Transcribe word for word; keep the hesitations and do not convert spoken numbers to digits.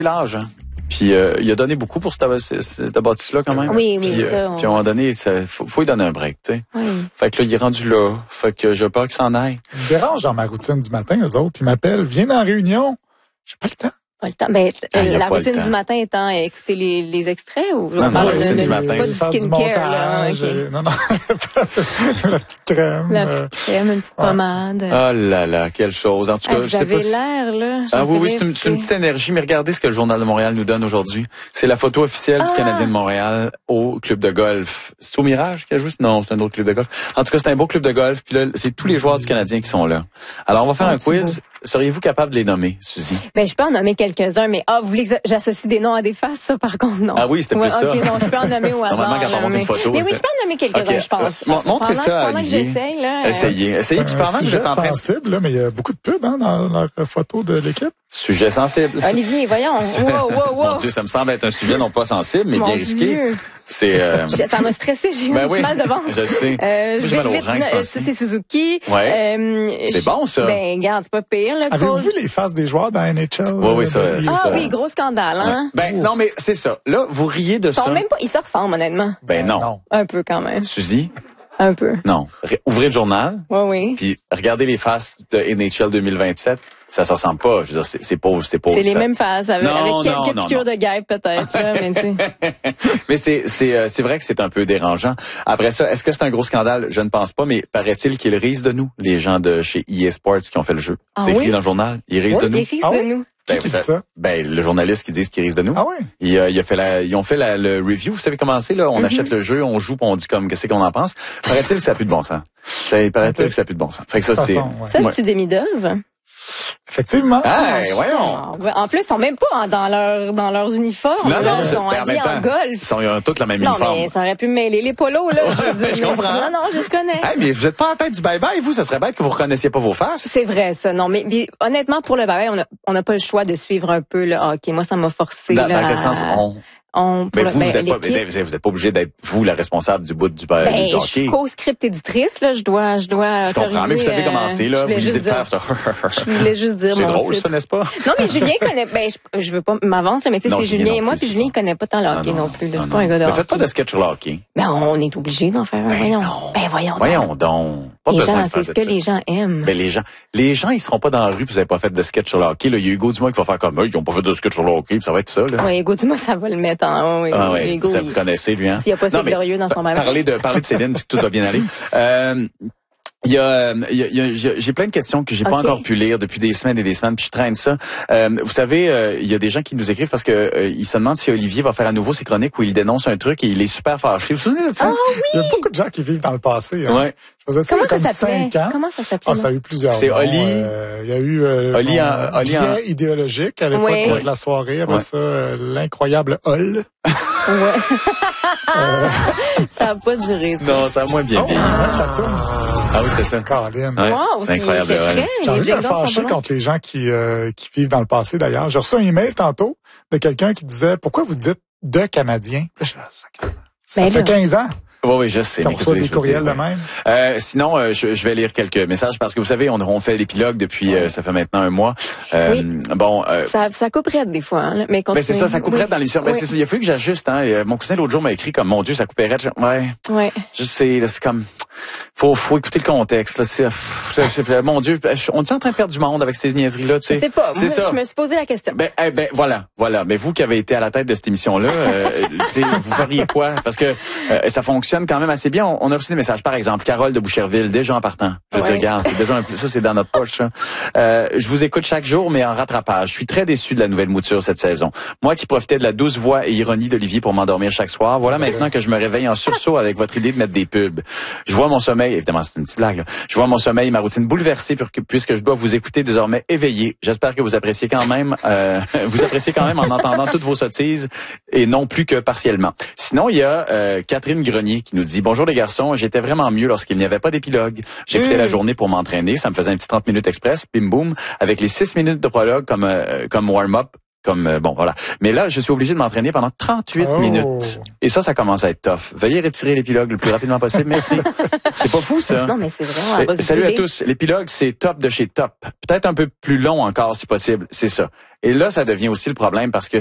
l'âge, hein. Puis euh, il a donné beaucoup pour cette, cette, cette bâtisse-là quand même. Oui, oui, puis, ça. euh, On... puis à un moment donné, il faut, faut lui donner un break, tu sais. Oui. Fait que là, il est rendu là. Fait que j'ai peur qu'il s'en aille. Ils me dérangent dans ma routine du matin, eux autres. Ils m'appellent, viens en réunion. J'ai pas le temps. Pas le temps. Ben, Ah, euh, la pas routine le temps. du matin étant euh, écouter les, les extraits ou Non, on non, parle la de, routine de, du matin, pas du faire du skincare, là. montage, OK. euh, Non, non. La petite crème. La euh, petite crème, une petite ouais. pommade. Oh là là, quelle chose. En tout Ah, cas, vous je sais avez pas si... l'air, là. Ah oui, oui, Jean-Philippe, c'est une, c'est une petite énergie, mais regardez ce que le Journal de Montréal nous donne aujourd'hui. C'est la photo officielle Ah! du Canadien de Montréal au club de golf. C'est au Mirage qui a joué? Non, c'est un autre club de golf. En tout cas, c'est un beau club de golf, puis là, c'est tous les joueurs du Canadien qui sont là. Alors, on va faire un Sont-ils quiz. Seriez-vous capable de les nommer, Suzy? Ben, je peux en nommer quelques-uns, mais ah, vous voulez que j'associe des noms à des faces, ça, par contre, non. Ah oui, c'était ouais, plus ça. OK, non, je peux en nommer au hasard. Normalement, quand on là, monte mais... une photo, Mais oui, c'est- je peux en nommer quelques-uns, OK. je pense. Euh, mon- montrez pendant, ça à Pendant Olivier. que j'essaye, là. euh, Essayez. Essayez, puis un pendant que vous sujet êtes en train de... sensible, là, mais il y a beaucoup de pubs hein, dans leur photo de l'équipe. Sujet sensible. Olivier, voyons. Wow, wow, wow. Mon Dieu, ça me semble être un sujet non pas sensible, mais Mon bien risqué. Dieu. C'est... Euh... Je- Ça m'a stressé, j'ai eu Ben un oui, petit mal de ventre. je sais. Euh, Moi, je j'ai vais mal au vite, rein, ce euh, temps-ci. ça, c'est Suzuki. Ouais. Euh, C'est je- bon, ça. Ben, regarde, c'est pas pire, là. Avez-vous Cole. vu les faces des joueurs dans N H L? Oui, oui, ça, euh, Ah ça- oui, gros scandale, hein. Ben, non, mais c'est ça. Là, vous riez de Ils sont ça. même pas, ils se ressemblent, honnêtement. Ben non. non. Un peu, quand même. Suzy? Un peu. Non. Ré- Ouvrez le journal, Oui, oui. puis regardez les faces de N H L deux mille vingt-sept. Ça se ressemble pas. Je veux dire, c'est, c'est pauvre, c'est pauvre. C'est les ça- mêmes faces, avec, Non, avec non, quelques non, piqûres non. de guêpe, peut-être, là, mais tu sais. Mais c'est c'est euh, c'est vrai que c'est un peu dérangeant. Après ça, est-ce que c'est un gros scandale? Je ne pense pas, mais paraît-il qu'ils risent de nous, les gens de chez E A Sports qui ont fait le jeu. Ah C'est écrit oui? dans le journal. Ils risent Oui, de nous. ils risent Ah de oui? nous. Qui Ben, qui ça- dit ça? Ben, le journaliste qui dit qu'ils risent de nous. Ah oui? Il, euh, il a fait la, ils ont fait la, le review. Vous savez comment c'est, là? On Mm-hmm. achète le jeu, on joue, puis on dit comme, qu'est-ce qu'on en pense. Paraît-il que ça n'a plus de bon sens. Ça, paraît-il Ok. que ça n'a plus de bon sens. Fait que ça, De toute c'est... façon, ouais. Ça, Ouais. c'est des demi-d'œuvre. Effectivement. Hey, Ah, voyons! ah, ouais. En plus, ils sont même pas en- dans leur dans leurs uniformes. Non, là. non, Ils c'est- sont ben, en habillés même en temps, golf. Ils sont, ils ont tous la même Non, uniforme. mais ça aurait pu me mêler les polos, là. Je, veux dire, je mais comprends. Non, non, je le connais. Hey, mais vous êtes pas en tête du bye-bye, vous? Ça serait bête que vous reconnaissiez pas vos faces. C'est vrai, ça. Non, mais, mais honnêtement, pour le bye on a, on n'a pas le choix de suivre un peu le hockey. Moi, ça m'a forcé. Dans, là, dans quel à- sens on... on- pour Mais le- vous, ben, vous êtes pas, l'équipe. mais vous êtes pas obligé d'être vous la responsable du bout du, bye- Ben, du je hockey. suis co-script éditrice, là. Je dois, je dois. Je comprends, mais vous savez autoriser, comment c'est, là. je Vous voulais lisez juste le dire- faire. Je voulais juste dire C'est mon drôle, titre. ça, n'est-ce pas? Non, mais Julien connaît, ben, je, je veux pas m'avancer, mais tu sais, Non, c'est Julien Julien non et moi, plus, puis c'est Julien, il pas- connaît pas tant le Ah, hockey non, plus, là. non, C'est pas un non. gars de Mais faites pas hockey. de sketch sur le hockey. Ben, on est obligé d'en faire un, voyons. non. Ben, voyons. donc. Voyons donc. Pas Les besoin gens, de faire c'est ce que de- les gens aiment. Ben, les gens, les gens, ils seront pas dans la rue puis vous avez pas fait de sketch sur le hockey, là. Il y a Hugo Dumas qui va faire comme eux, ils ont pas fait de sketch sur le hockey puis ça va être ça, là. Oui, Hugo, dis-moi, ça va le mettre en, oui, Ah ouais, Hugo, ça il- vous connaissez, lui, hein? S'il y a pas Non, c'est mais glorieux dans son pa- même. Parler de, parler de Céline puis tout va bien aller. Euh, Il y a, il y a, il y a- j'ai j'ai plein de questions que j'ai pas Ok. encore pu lire depuis des semaines et des semaines, puis je traîne ça. Euh, vous savez, euh, il y a des gens qui nous écrivent parce que euh, ils se demandent si Olivier va faire à nouveau ses chroniques où il dénonce un truc et il est super fâché. Vous vous souvenez de ça? Ah oui! Il y a beaucoup de gens qui vivent dans le passé. Hein. Ouais. Je faisais ça Comment il y a ça comme s'appelait? cinq ans. Comment ça s'appelait? Ah, ça a eu plusieurs C'est noms. Oli. Euh, Il y a eu euh, Oli mon en- Oli en- biais idéologique à l'époque Oui. de la soirée. Après Ouais. ça, euh, l'incroyable Hall. Ouais. Ça a pas duré, ça. Non, ça a moins bien Oh, vieilli. ouais, ça tourne. Ah oui, c'était ça. Caroline. Ouais. Wow, C'est incroyable. c'est ouais. frais. J'ai envie Les de me jingles sont fâcher pas bons. contre les gens qui, euh, qui vivent dans le passé, d'ailleurs. J'ai reçu un email tantôt de quelqu'un qui disait « Pourquoi vous dites « de Canadiens » Là, je suis là, sacrément. Ça Ben fait là. quinze ans Oui, oui, je sais. qu'on mais reçoit qu'est-ce des que je veux courriels dire, de ouais. même. Euh, sinon, euh, je, je vais lire quelques messages parce que vous savez, on, on fait l'épilogue depuis, euh, ça fait maintenant un mois. Euh, Oui. Bon, euh, Ça, ça couperait des fois, hein, mais ben c'est ça, ça couperait oui. dans l'émission. Ben Oui. c'est ça, il a fallu que j'ajuste. Hein. Et, euh, mon cousin l'autre jour m'a écrit comme mon Dieu, ça couperait. Je- Ouais, Ouais. je sais, là, c'est comme, faut, faut écouter le contexte. Là, c'est, pff, c'est- c'est- mon Dieu, je- on est en train de perdre du monde avec ces niaiseries là, tu Je sais. sais pas. C'est Moi, ça. je me suis posé la question. Ben, eh ben voilà, voilà. Mais vous qui avez été à la tête de cette émission-là, euh, tu sais, vous feriez quoi? Parce que euh, ça fonctionne quand même assez bien. On, on a reçu des messages. Par exemple, Carole de Boucherville, déjà en partant. Je veux Ouais. dire, regarde, c'est déjà un, ça, c'est dans notre poche. Ça. Euh, je vous écoute chaque jour, mais en rattrapage. Je suis très déçu de la nouvelle mouture cette saison. Moi qui profitais de la douce voix et ironie d'Olivier pour m'endormir chaque soir, voilà maintenant que je me réveille en sursaut avec votre idée de mettre des pubs. Je vois mon sommeil, évidemment, c'est une petite blague, là. Je vois mon sommeil, ma routine bouleversée pour que- puisque je dois vous écouter désormais éveillé. J'espère que vous appréciez quand même, euh, vous appréciez quand même en entendant toutes vos sottises et non plus que partiellement. Sinon, il y a euh, Catherine Grenier qui nous dit « Bonjour les garçons, j'étais vraiment mieux lorsqu'il n'y avait pas d'épilogue. J'écoutais Mm. la journée pour m'entraîner, ça me faisait un petit trente minutes express, bim boum, avec les six minutes de prologue comme euh, comme warm-up. Comme euh, bon voilà. Mais là, je suis obligé de m'entraîner pendant trente-huit Oh. minutes. Et ça, ça commence à être tough. Veuillez retirer l'épilogue le plus rapidement possible. Merci. C'est pas fou ça. Non, mais c'est vraiment. Elle va Eh, se Salut à brûler. tous. L'épilogue, c'est top de chez top. Peut-être un peu plus long encore si possible. C'est ça. Et là, ça devient aussi le problème parce que